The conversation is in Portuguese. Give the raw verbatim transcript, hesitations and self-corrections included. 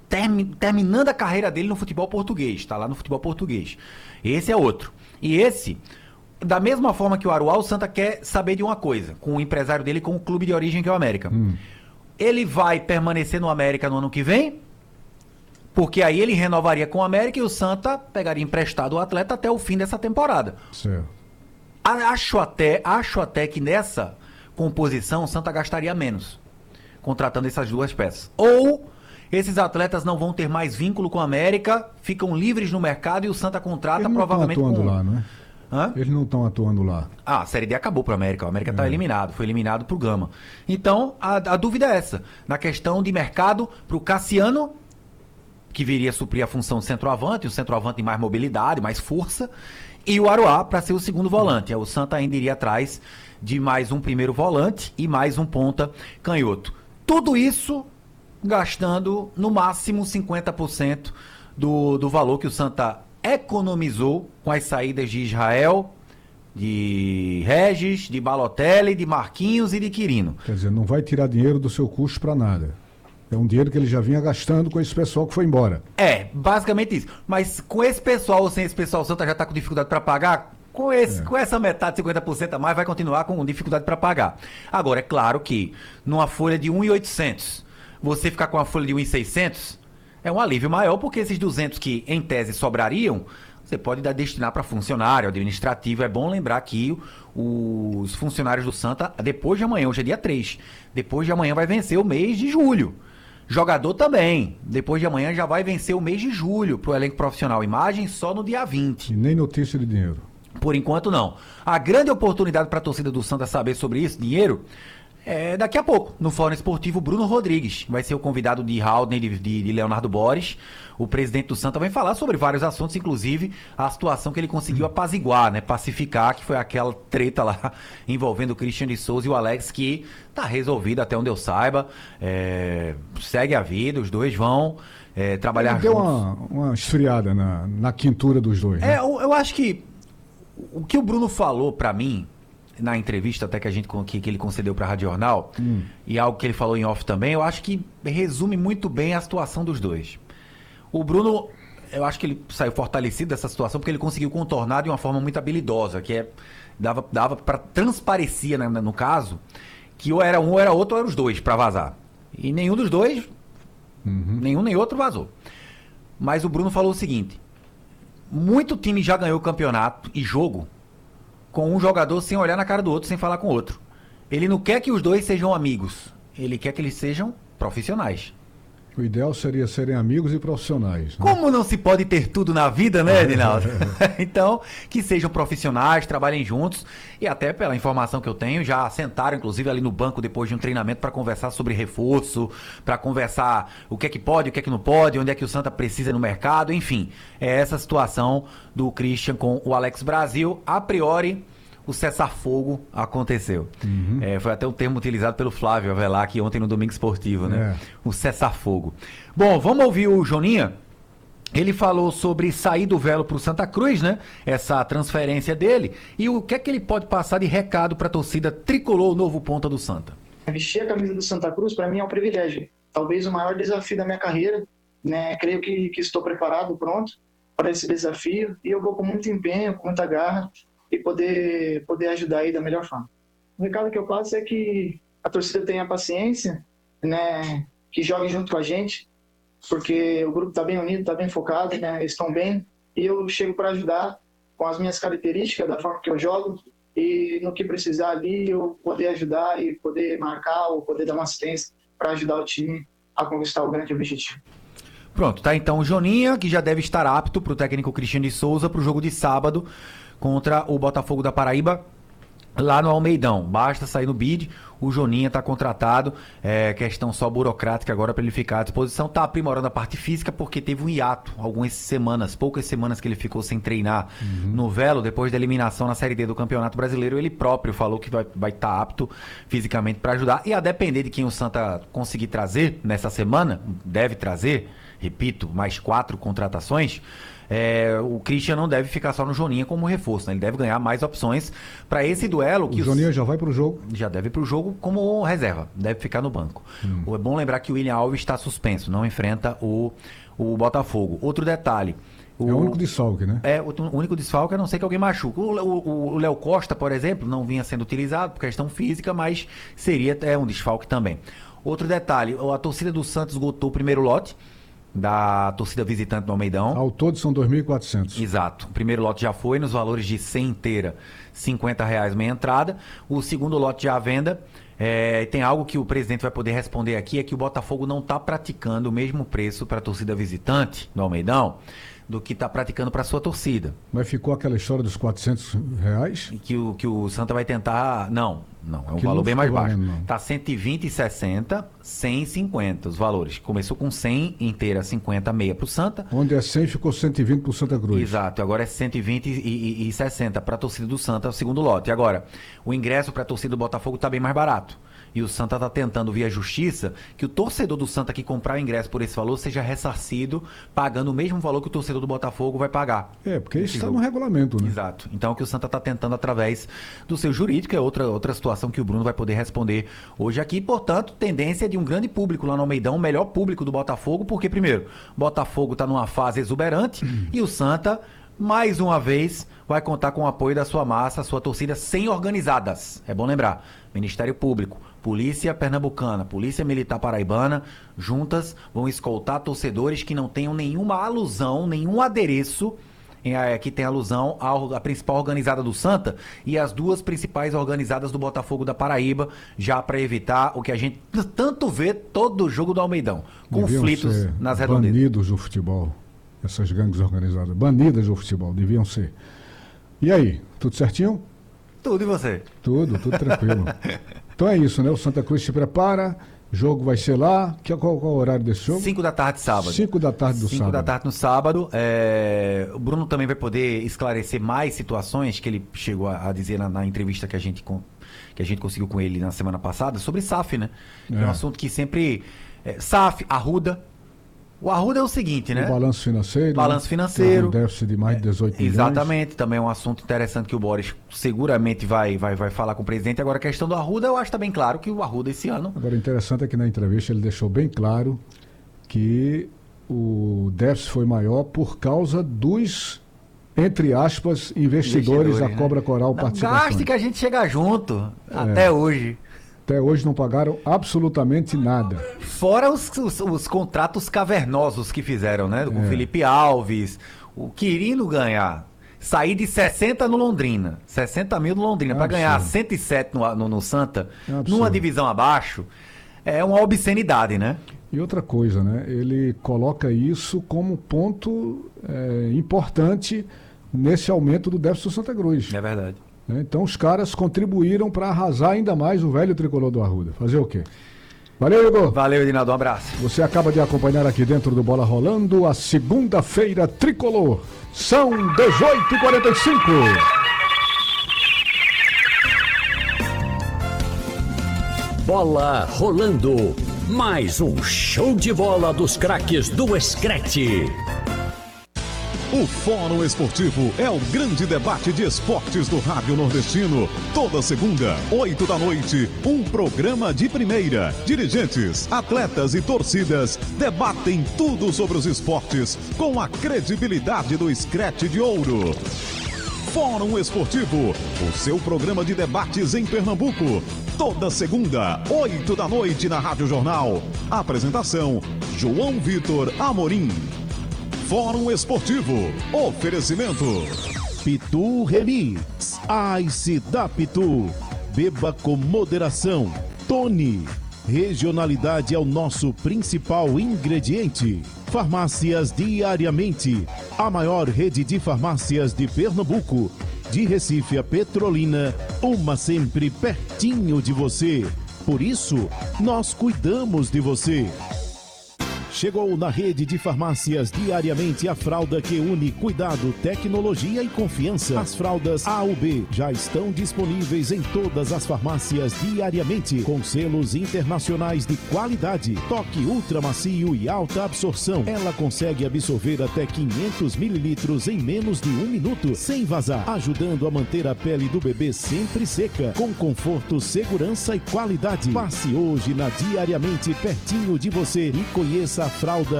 termi, terminando a carreira dele no futebol português, tá lá no futebol português. Esse é outro. E esse, da mesma forma que o Aruá, o Santa quer saber de uma coisa, com o empresário dele, com o clube de origem que é o América. Hum. Ele vai permanecer no América no ano que vem, porque aí ele renovaria com o América e o Santa pegaria emprestado o atleta até o fim dessa temporada. Certo. Acho até, acho até que nessa composição o Santa gastaria menos, contratando essas duas peças. Ou esses atletas não vão ter mais vínculo com a América, ficam livres no mercado e o Santa contrata Eles não provavelmente estão atuando com... lá, não é? Hã? Eles não estão atuando lá. Ah, a Série D acabou para o América. O América está É. eliminado, foi eliminado para o Gama. Então, a, a dúvida é essa. Na questão de mercado, para o Cassiano, que viria suprir a função de centroavante, o centroavante tem mais mobilidade, mais força, e o Aruá para ser o segundo volante. O Santa ainda iria atrás de mais um primeiro volante e mais um ponta canhoto. Tudo isso gastando no máximo cinquenta por cento do, do valor que o Santa economizou com as saídas de Israel, de Regis, de Balotelli, de Marquinhos e de Quirino. Quer dizer, não vai tirar dinheiro do seu custo para nada. É um dinheiro que ele já vinha gastando com esse pessoal que foi embora. É, basicamente isso. Mas com esse pessoal ou sem esse pessoal, o Santa já está com dificuldade para pagar? Com, esse, é. com essa metade, cinquenta por cento a mais, vai continuar com dificuldade para pagar. Agora, é claro que numa folha de um milhão e oitocentos, você ficar com uma folha de um milhão e seiscentos, é um alívio maior, porque esses duzentos que, em tese, sobrariam, você pode dar, destinar para funcionário, administrativo. É bom lembrar que os funcionários do Santa, depois de amanhã, hoje é dia três, depois de amanhã vai vencer o mês de julho. Jogador também, depois de amanhã já vai vencer o mês de julho para o elenco profissional. Imagem só no dia vinte. E nem notícia de dinheiro. Por enquanto, não. A grande oportunidade para a torcida do Santa saber sobre isso, dinheiro, é daqui a pouco, no Fórum Esportivo, Bruno Rodrigues vai ser o convidado de Haldner, de, de, de Leonardo Boris. O presidente do Santa vai falar sobre vários assuntos, inclusive a situação que ele conseguiu apaziguar, né, pacificar, que foi aquela treta lá envolvendo o Christian de Souza e o Alex, que tá resolvida até onde eu saiba. É, segue a vida, os dois vão é, trabalhar ele deu juntos. uma, uma esfriada na, na quintura dos dois, né? É, eu, eu acho que o que o Bruno falou pra mim na entrevista até que a gente que, que ele concedeu para a Rádio Jornal, hum. e algo que ele falou em off também, eu acho que resume muito bem a situação dos dois. O Bruno, eu acho que ele saiu fortalecido dessa situação porque ele conseguiu contornar de uma forma muito habilidosa, que é dava dava para transparecia, né, no caso, que ou era um ou era outro ou eram os dois para vazar. E nenhum dos dois, uhum. nenhum nem outro vazou. Mas o Bruno falou o seguinte: muito time já ganhou o campeonato e jogo com um jogador sem olhar na cara do outro, sem falar com o outro. Ele não quer que os dois sejam amigos. Ele quer que eles sejam profissionais. O ideal seria serem amigos e profissionais, né? Como não se pode ter tudo na vida, né, Edinaldo? Então, que sejam profissionais, trabalhem juntos. E até pela informação que eu tenho, já sentaram, inclusive, ali no banco depois de um treinamento para conversar sobre reforço, para conversar o que é que pode, o que é que não pode, onde é que o Santa precisa no mercado, enfim. É essa situação do Christian com o Alex Brasil. A priori, o cessar-fogo aconteceu. Uhum. É, foi até um termo utilizado pelo Flávio Avelar aqui ontem no Domingo Esportivo, né? É. O cessar-fogo. Bom, vamos ouvir o Joninha. Ele falou sobre sair do Velo para o Santa Cruz, né? Essa transferência dele. E o que é que ele pode passar de recado para a torcida tricolor, o novo ponta do Santa? Vestir a camisa do Santa Cruz, para mim, é um privilégio. Talvez o maior desafio da minha carreira, né? Creio que, que estou preparado, pronto para esse desafio. E eu vou com muito empenho, com muita garra, e poder, poder ajudar aí da melhor forma. O recado que eu passo é que a torcida tenha paciência, né, que joguem junto com a gente, porque o grupo está bem unido, está bem focado, né, eles estão bem, e eu chego para ajudar com as minhas características, da forma que eu jogo, e no que precisar ali eu poder ajudar e poder marcar ou poder dar uma assistência para ajudar o time a conquistar o grande objetivo. Pronto, tá então o Joninha, que já deve estar apto para o técnico Christian de Souza para o jogo de sábado contra o Botafogo da Paraíba, lá no Almeidão. Basta sair no bid, o Joninha está contratado, é questão só burocrática agora para ele ficar à disposição. Está aprimorando a parte física porque teve um hiato, algumas semanas, poucas semanas que ele ficou sem treinar uhum. no Velo, depois da eliminação na Série D do Campeonato Brasileiro. Ele próprio falou que vai estar vai tá apto fisicamente para ajudar, e a depender de quem o Santa conseguir trazer nessa semana, deve trazer, repito, mais quatro contratações, é, o Christian não deve ficar só no Joninha como reforço, né? Ele deve ganhar mais opções para esse duelo. Que o Joninha os... já vai para o jogo? Já deve ir para o jogo como reserva, deve ficar no banco. Hum. É bom lembrar que o William Alves está suspenso, não enfrenta o, o Botafogo. Outro detalhe... O, é o único desfalque, né? É, o, o único desfalque, a não ser que alguém machuque. O Léo Costa, por exemplo, não vinha sendo utilizado por questão física, mas seria é, um desfalque também. Outro detalhe, a torcida do Santos esgotou o primeiro lote da torcida visitante do Almeidão. Ao todo são dois mil e quatrocentos. Exato. O primeiro lote já foi nos valores de cem inteira, cinquenta reais meia entrada. O segundo lote já à venda. É, tem algo que o presidente vai poder responder aqui, é que o Botafogo não está praticando o mesmo preço para a torcida visitante do Almeidão do que está praticando para a sua torcida. Mas ficou aquela história dos quatrocentos reais? Que o, que o Santa vai tentar... Não, não, é um que valor bem mais baixo. Está cento e vinte e sessenta, cem e cinquenta os valores. Começou com cem inteira, cinquenta meia para o Santa. Onde é cem, ficou cento e vinte para o Santa Cruz. Exato, agora é cento e vinte e, e, e sessenta para a torcida do Santa, o segundo lote. Agora, o ingresso para a torcida do Botafogo está bem mais barato. E o Santa está tentando, via justiça, que o torcedor do Santa que comprar o ingresso por esse valor seja ressarcido, pagando o mesmo valor que o torcedor do Botafogo vai pagar. É, porque isso está no regulamento, né? Exato. Então, o que o Santa está tentando através do seu jurídico é outra, outra situação que o Bruno vai poder responder hoje aqui. Portanto, tendência de um grande público lá no Almeidão, o melhor público do Botafogo, porque, primeiro, o Botafogo está numa fase exuberante e o Santa... mais uma vez, vai contar com o apoio da sua massa, sua torcida, sem organizadas. É bom lembrar, Ministério Público, Polícia Pernambucana, Polícia Militar Paraibana, juntas vão escoltar torcedores que não tenham nenhuma alusão, nenhum adereço, em, é, que tem alusão à, à principal organizada do Santa e as duas principais organizadas do Botafogo da Paraíba, já para evitar o que a gente tanto vê todo jogo do Almeidão, conflitos nas redondezas. Banidos do futebol. Essas gangues organizadas, banidas do futebol, deviam ser. E aí, tudo certinho? Tudo, e você? Tudo, tudo tranquilo. Então é isso, né? O Santa Cruz se prepara, jogo vai ser lá. Que, qual, qual é o horário desse jogo? cinco da tarde, sábado. cinco da tarde do cinco sábado. cinco da tarde no sábado. É... O Bruno também vai poder esclarecer mais situações que ele chegou a, a dizer na, na entrevista que a gente com... que a gente conseguiu com ele na semana passada, sobre S A F, né? É, é um assunto que sempre... É, S A F, Arruda... O Arruda é o seguinte, né? O balanço financeiro. Balanço financeiro. Um déficit de mais de dezoito milhões. Exatamente. Também é um assunto interessante que o Boris seguramente vai, vai, vai falar com o presidente. Agora, a questão do Arruda, eu acho que está bem claro que o Arruda esse ano... Agora, interessante é que na entrevista ele deixou bem claro que o déficit foi maior por causa dos, entre aspas, investidores, investidores da né? Cobra Coral Participações. Gaste que a gente chega junto, é. até hoje. Até hoje não pagaram absolutamente nada. Fora os, os, os contratos cavernosos que fizeram, né? Com o é. Felipe Alves, o querido ganhar, sair de sessenta no Londrina, sessenta mil no Londrina, é para ganhar cento e sete no, no, no Santa, é numa divisão abaixo, é uma obscenidade, né? E outra coisa, né? Ele coloca isso como ponto é, importante nesse aumento do déficit do Santa Cruz. É verdade. Então os caras contribuíram para arrasar ainda mais o velho tricolor do Arruda. Fazer o quê? Valeu, Igor. Valeu, Edinaldo. Um abraço. Você acaba de acompanhar aqui dentro do Bola Rolando a segunda-feira tricolor. São dezoito e quarenta e cinco. Bola Rolando. Mais um show de bola dos craques do Screte. O Fórum Esportivo é o grande debate de esportes do Rádio Nordestino. Toda segunda, oito da noite, um programa de primeira. Dirigentes, atletas e torcidas debatem tudo sobre os esportes com a credibilidade do Screte de Ouro. Fórum Esportivo, o seu programa de debates em Pernambuco. Toda segunda, oito da noite na Rádio Jornal. Apresentação, João Vitor Amorim. Fórum Esportivo. Oferecimento. Pitu Remix. Ice da Pitu. Beba com moderação. Tony. Regionalidade é o nosso principal ingrediente. Farmácias Diariamente. A maior rede de farmácias de Pernambuco. De Recife a Petrolina. Uma sempre pertinho de você. Por isso, nós cuidamos de você. Chegou na rede de farmácias Diariamente a fralda que une cuidado, tecnologia e confiança. As fraldas A U B já estão disponíveis em todas as farmácias Diariamente, com selos internacionais de qualidade. Toque ultra macio e alta absorção. Ela consegue absorver até quinhentos mililitros em menos de um minuto, sem vazar, ajudando a manter a pele do bebê sempre seca, com conforto, segurança e qualidade. Passe hoje na Diariamente pertinho de você e conheça a fralda